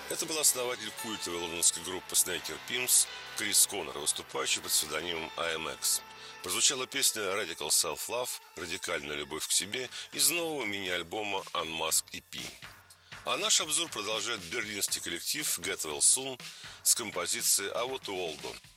Это был основатель культовой лондонской группы Snaker Pimps Крис Коннор, выступающий под псевдонимом IMX. Прозвучала песня Radical Self-Love, радикальная любовь к себе, из нового мини-альбома Unmasked EP. А наш обзор продолжает берлинский коллектив Get Well Soon с композицией I Want to Hold On.